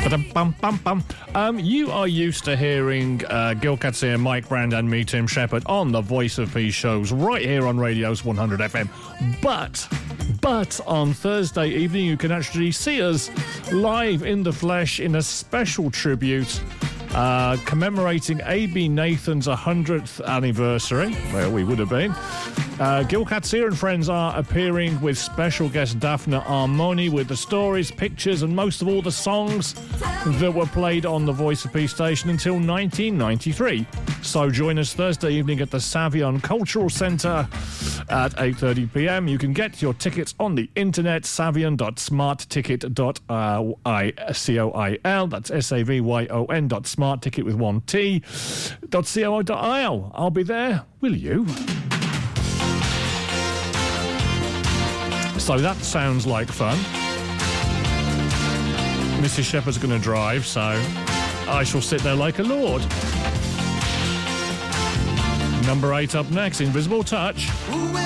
You are used to hearing Gil Katsir, Mike Brand and me, Tim Shepherd, on the Voice of Peace shows right here on Radio's 100 FM. But on Thursday evening, you can actually see us live in the flesh in a special tribute commemorating A.B. Nathan's 100th anniversary, where we would have been. Gil Katsir and friends are appearing with special guest Daphne Armoni with the stories, pictures and most of all the songs that were played on the Voice of Peace station until 1993. So join us Thursday evening at the Savion Cultural Centre at 8:30pm. You can get your tickets on the internet, savion.smartticket.coil. That's savyon.smartticket with one T .co.il. I'll be there. Will you? So that sounds like fun. Mrs. Shepherd's going to drive, so I shall sit there like a lord. Number 8 up next, Invisible Touch.